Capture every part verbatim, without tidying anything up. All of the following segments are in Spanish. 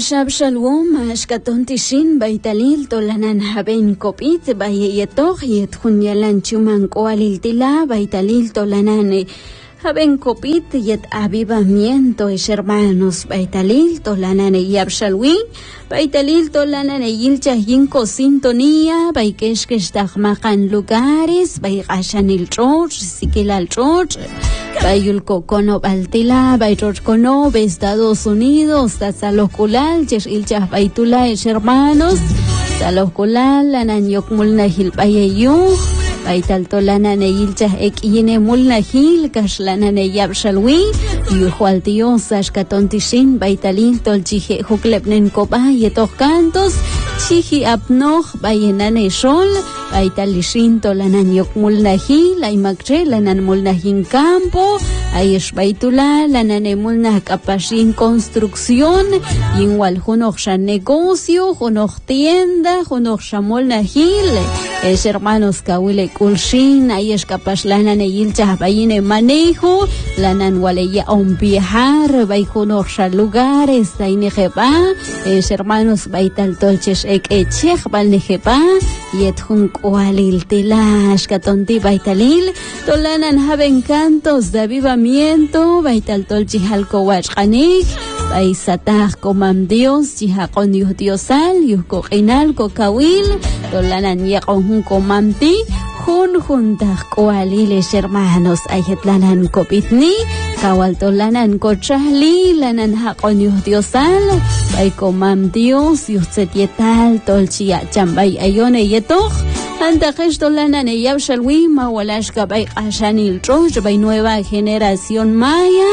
Shab Shalom, Ashkaton Tishin, Baitalil, Tolanan Haben Kopit, Bayetoch, Yet Hunyalan Chuman Koalil Tila, Baitalil, Tolanane. Haben Kopit, Yet Avivamiento, es hermanos, Baitalil, Tolanane Yabshalwi, Baitalil, Tolanane Yilcha Yinko Sintonía, Baikesh que estagmacan lugares, Baigashanil Church, Sikilal Church, Bayulko Kono Baltila, Bayroch Kono, Estados Unidos, Tazalokulal, Cheshilcha Baitula, es hermanos, Talokulal, Ananyok Mulnahil Bayeyu. Baital tolana ne yilcha ek yine mulna hil kashlana ne yabshalwi yuhwal dios ashkatontishin baitalin tolchije huklepnen koba yetok cantos chiji apnoch bayenane shol baitalishin tolana nyok mulna hil aymakche lanan mulna hin campo ayesh baitula lanane mulna kapashin construcción yinwal hunoch shan negocio hunoch tienda hunoch shamolna hil es hermanos kawile Kulshin, ahí es capaz lana ne yilcha bayine manejo, lanan waleya on viajar, bayjunorsha lugares, taine jepa, es hermanos baital tolches ek echech balnejepa, yethun koalil tilash katonti baitalil, tolanan haben cantos de avivamiento, baital tolchi halko wachkanik, baisatah komam Dios, chihakon yuh diosal, yuh kokinal kokawil, tolanan yakon komamti, Jun juntas koaliles hermanos ayetlanan kopitni kawaltolanan kochahli lanan hakon yuh diosal bay komam Dios yuh setietal tolchia chambay ayone yetoch antakesh tolanan eyabshalwi mawalashka bay ashanil troch bay nueva generación maya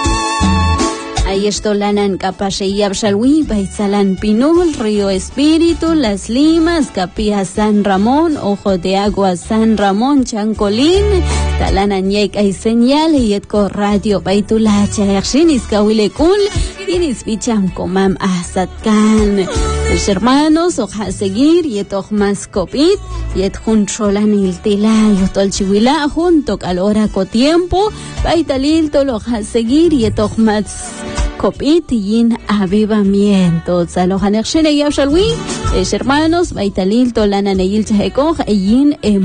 Ahí estolanan capase y abshalwi, Baitzalan Pinul, Río Espíritu, Las Limas, Capilla San Ramón, Ojo de Agua San Ramón, Chancolín, Talanan Yek hay señal, y Etco Radio Baitulacha, Yakshinis Kawilekul, Iris Bicham Komam Asatkan. Los hermanos, oja seguir, y etoch más copit, y et juncholan il tila, y otol chihuila, junto calora co tiempo, Baitalil toloja seguir, y etoch más Kopit yin avivamiento. Tzalohan ershene yabshalwi, es hermanos, Baitalil tolana neil chahekoj, yin em